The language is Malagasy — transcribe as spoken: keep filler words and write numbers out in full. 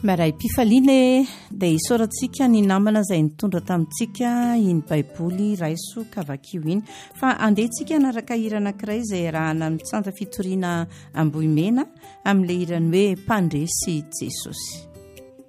Maray Pifaliana dia isaorantsika ny namana izay nitondra tamintsika iny baiboly raiso kavakio iny fa andehantsika anaraka hira anankiray izay arahana mitsanta fitoriana Ambohimena amin'ilay hirany hoe mpandresy Jesosy.